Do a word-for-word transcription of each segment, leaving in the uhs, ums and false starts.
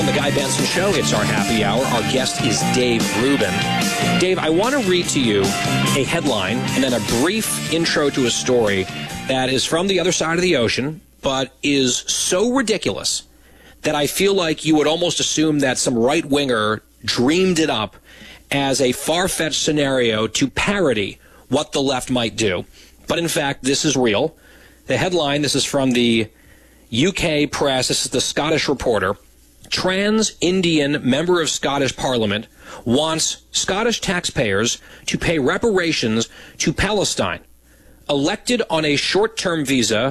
the Guy Benson Show. It's our happy hour. Our guest is Dave Rubin. Dave, I want to read to you a headline and then a brief intro to a story that is from the other side of the ocean, but is so ridiculous that I feel like you would almost assume that some right-winger dreamed it up as a far-fetched scenario to parody what the left might do. But in fact, this is real. The headline, this is from the U K press, this is the Scottish Reporter. Trans-Indian member of Scottish Parliament wants Scottish taxpayers to pay reparations to Palestine. Elected on a short-term visa,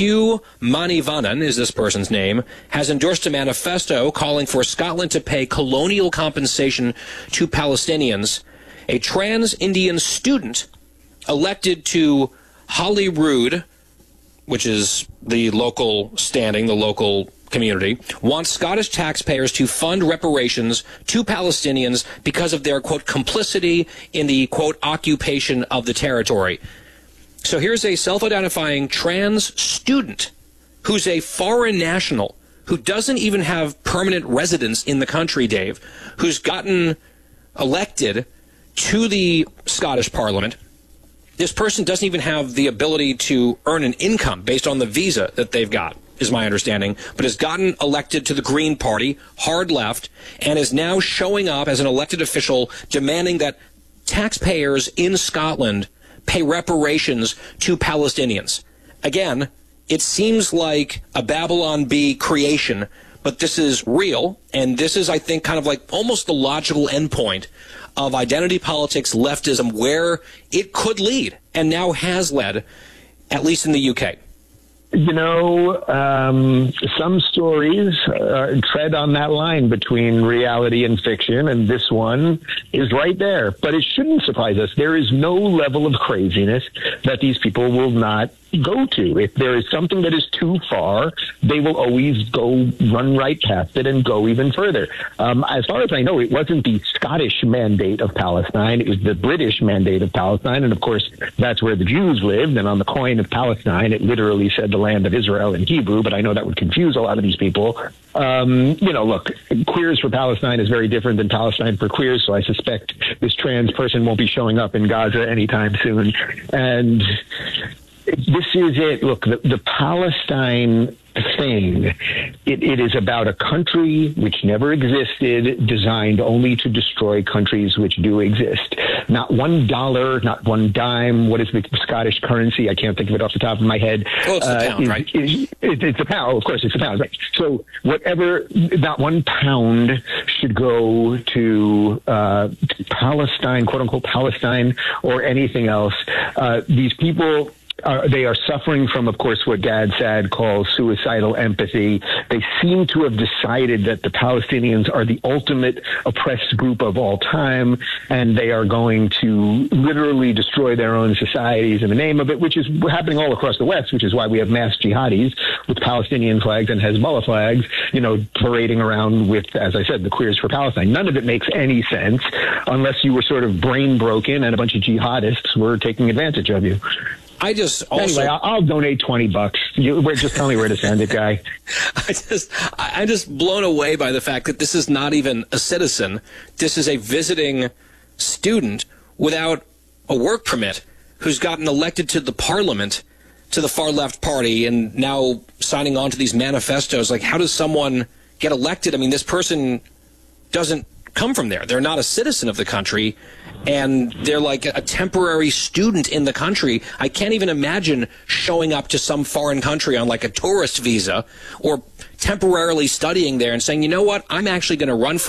Q Manivannan is this person's name, has endorsed a manifesto calling for Scotland to pay colonial compensation to Palestinians. A trans-Indian student elected to Holyrood, which is the local standing, the local community, wants Scottish taxpayers to fund reparations to Palestinians because of their, quote, complicity in the, quote, occupation of the territory. So here's a self-identifying trans student who's a foreign national who doesn't even have permanent residence in the country, Dave, who's gotten elected to the Scottish Parliament. This person doesn't even have the ability to earn an income based on the visa that they've got, is my understanding, but has gotten elected to the Green Party, hard left, and is now showing up as an elected official demanding that taxpayers in Scotland pay reparations to Palestinians. Again, it seems like a Babylon Bee creation, but this is real, and this is, I think, kind of like almost the logical endpoint of identity politics, leftism, where it could lead, and now has led, at least in the U K. You know, um, some stories uh, tread on that line between reality and fiction, and this one is right there. But it shouldn't surprise us. There is no level of craziness that these people will not go to. If there is something that is too far, they will always go run right past it and go even further. Um, as far as I know, it wasn't the Scottish mandate of Palestine. It was the British mandate of Palestine. And of course, that's where the Jews lived. And on the coin of Palestine, it literally said the land of Israel in Hebrew. But I know that would confuse a lot of these people. Um, you know, look, queers for Palestine is very different than Palestine for queers. So I suspect this trans person won't be showing up in Gaza anytime soon. And this is it. Look, the, the Palestine thing, it, it is about a country which never existed, designed only to destroy countries which do exist. Not one dollar, not one dime. What is the Scottish currency? I can't think of it off the top of my head. Oh, it's the uh, pound, is, right? Is, it, it's a pound. Oh, of course, it's a pound, right? So whatever, not one pound should go to, uh, to Palestine, quote unquote, Palestine, or anything else. Uh, these people, Uh, they are suffering from, of course, what Gad Saad calls suicidal empathy. They seem to have decided that the Palestinians are the ultimate oppressed group of all time, and they are going to literally destroy their own societies in the name of it, which is happening all across the West, which is why we have mass jihadis with Palestinian flags and Hezbollah flags, you know, parading around with, as I said, the Queers for Palestine. None of it makes any sense unless you were sort of brain broken and a bunch of jihadists were taking advantage of you. I just also... Anyway, I'll, I'll donate twenty bucks. You, just tell me where to send it, Guy. I just, I'm just blown away by the fact that this is not even a citizen. This is a visiting student without a work permit who's gotten elected to the parliament, to the far left party, and now signing on to these manifestos. Like, how does someone get elected? I mean, this person doesn't come from there. They're not a citizen of the country, and they're like a temporary student in the country. I can't even imagine showing up to some foreign country on like a tourist visa or temporarily studying there and saying, you know what, I'm actually going to run for